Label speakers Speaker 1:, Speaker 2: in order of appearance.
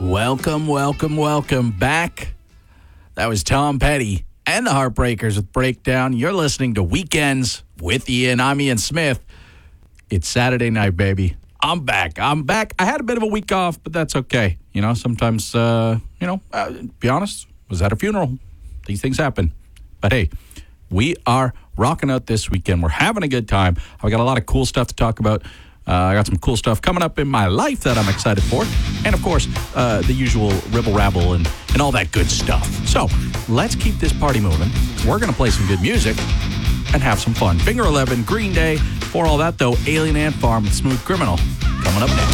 Speaker 1: Welcome back. That was Tom Petty and the Heartbreakers with Breakdown. You're listening to Weekends with Ian. I'm Ian Smith. It's Saturday night, baby. I'm back. I had a bit of a week off, but that's okay. You know, sometimes, be honest, was at a funeral. These things happen. But hey, we are rocking out this weekend. We're having a good time. I got a lot of cool stuff to talk about. I got some cool stuff coming up in my life that I'm excited for. And, of course, the usual ribble-rabble and all that good stuff. So, let's keep this party moving. We're going to play some good music and have some fun. Finger 11, Green Day. For all that, though, Alien Ant Farm with Smooth Criminal coming up next.